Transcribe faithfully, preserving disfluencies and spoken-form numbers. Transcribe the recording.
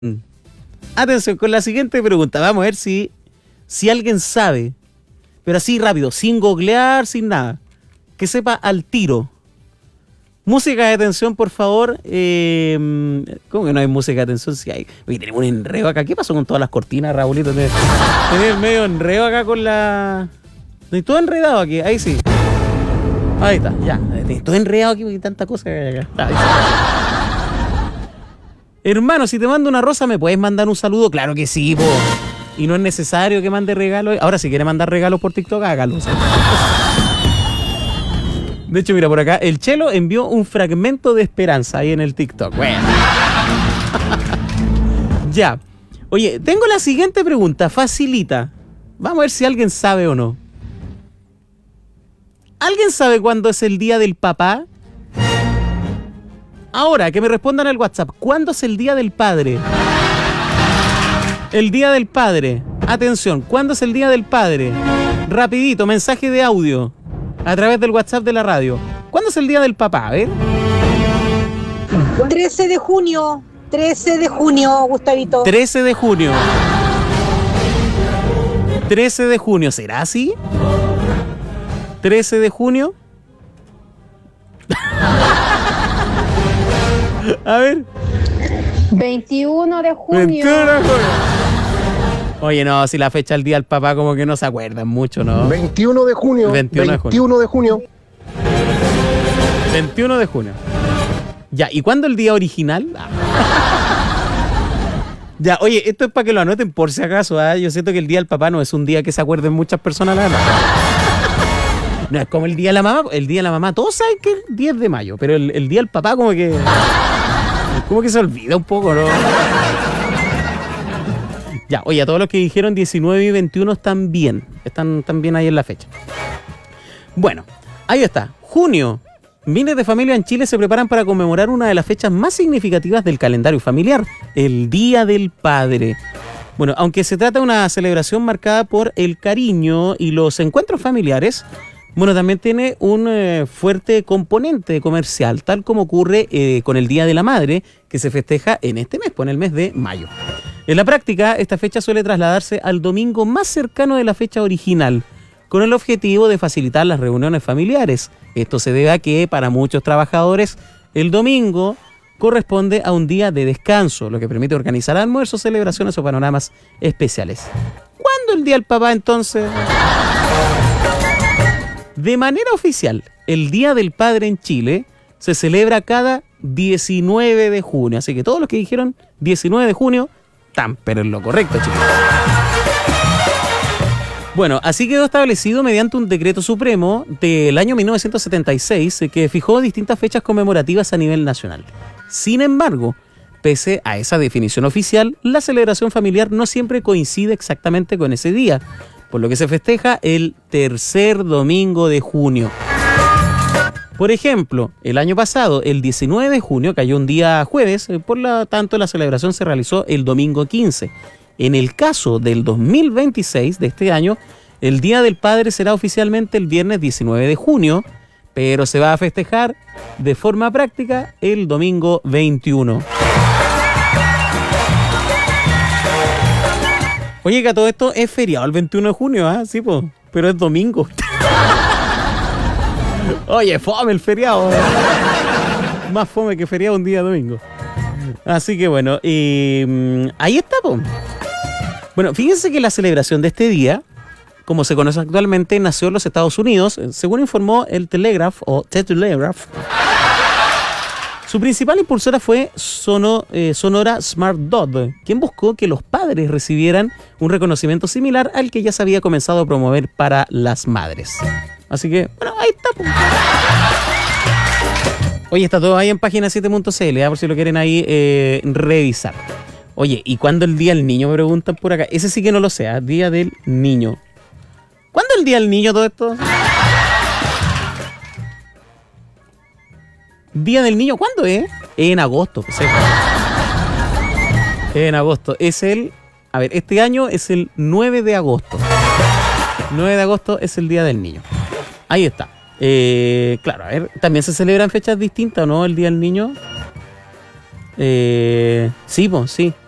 Atención con la siguiente pregunta. Vamos a ver si, si alguien sabe, pero así rápido, sin googlear, sin nada. Que sepa al tiro. Música de atención, por favor. Eh, ¿Cómo que no hay música de atención? Si hay. Oye, tenemos un enredo acá. ¿Qué pasó con todas las cortinas, Raulito? Tener medio enredo acá con la... Estoy todo enredado aquí. Ahí sí. Ahí está, ya. Estoy todo enredado aquí porque hay tanta cosa que hay acá. Ahí sí. Hermano, si te mando una rosa, ¿me puedes mandar un saludo? Claro que sí, po. Y no es necesario que mande regalos. Ahora, si quiere mandar regalos por TikTok, hágalo. De hecho, mira, por acá, el Chelo envió un fragmento de esperanza ahí en el TikTok. Bueno. Ya. Oye, tengo la siguiente pregunta, facilita. Vamos a ver si alguien sabe o no. ¿Alguien sabe cuándo es el día del papá? Ahora, que me respondan al WhatsApp. ¿Cuándo es el día del padre? El día del padre. Atención, ¿cuándo es el día del padre? Rapidito, mensaje de audio. A través del WhatsApp de la radio. ¿Cuándo es el día del papá? A ver. trece de junio. trece de junio, Gustavito. trece de junio. trece de junio. ¿Será así? trece de junio. A ver. veintiuno de junio. veintiuno de junio. Oye, no, si la fecha del día del papá como que no se acuerdan mucho, ¿no? veintiuno de junio. veintiuno de junio. veintiuno de junio. veintiuno de junio. Ya, ¿y cuándo el día original? Ya, oye, esto es para que lo anoten por si acaso, ¿eh? Yo siento que el día del papá no es un día que se acuerden muchas personas, la verdad. No es como el día de la mamá. El día de la mamá, todos saben que es el diez de mayo, pero el, el día del papá como que... Como que se olvida un poco, ¿no? Ya, oye, a todos los que dijeron diecinueve y veintiuno están bien. Están, están bien ahí en la fecha. Bueno, ahí está. Junio. Miles de familias en Chile se preparan para conmemorar una de las fechas más significativas del calendario familiar, el Día del Padre. Bueno, aunque se trata de una celebración marcada por el cariño y los encuentros familiares, bueno, también tiene un eh, fuerte componente comercial, tal como ocurre eh, con el Día de la Madre, que se festeja en este mes, pues en el mes de mayo. En la práctica, esta fecha suele trasladarse al domingo más cercano de la fecha original, con el objetivo de facilitar las reuniones familiares. Esto se debe a que para muchos trabajadores el domingo corresponde a un día de descanso, lo que permite organizar almuerzos, celebraciones o panoramas especiales. ¿Cuándo el Día del Papá entonces? De manera oficial, el Día del Padre en Chile se celebra cada diecinueve de junio. Así que todos los que dijeron diecinueve de junio, están pero en lo correcto, chicos. Bueno, así quedó establecido mediante un decreto supremo del año mil novecientos setenta y seis que fijó distintas fechas conmemorativas a nivel nacional. Sin embargo, pese a esa definición oficial, la celebración familiar no siempre coincide exactamente con ese día, por lo que se festeja el tercer domingo de junio. Por ejemplo, el año pasado, el diecinueve de junio, cayó un día jueves, por lo tanto la celebración se realizó el domingo quince. En el caso del dos mil veintiséis de este año, el Día del Padre será oficialmente el viernes diecinueve de junio, pero se va a festejar de forma práctica el domingo veintiuno. Oye, que a todo esto es feriado el veintiuno de junio, ¿ah? Sí, pues, pero es domingo. Oye, fome el feriado. Más fome que feriado un día domingo. Así que bueno, eh, ahí está, pues. Bueno, fíjense que la celebración de este día, como se conoce actualmente, nació en los Estados Unidos, según informó el Telegraph o The Telegraph. Su principal impulsora fue Sono, eh, Sonora Smart Dot, quien buscó que los padres recibieran un reconocimiento similar al que ya se había comenzado a promover para las madres. Así que, bueno, ahí está. Pues. Oye, está todo ahí en página siete punto c l, ¿eh? Por si lo quieren ahí eh, revisar. Oye, ¿y cuándo el Día del Niño? Me preguntan por acá. Ese sí que no lo sé, ¿eh? Día del Niño. ¿Cuándo el Día del Niño todo esto? Día del Niño, ¿cuándo es? En agosto, pues, en agosto. Es el... A ver, este año es el nueve de agosto. nueve de agosto es el Día del Niño. Ahí está. Eh, claro, a ver, también se celebran fechas distintas, ¿no? El Día del Niño. Eh, sí, pues, sí.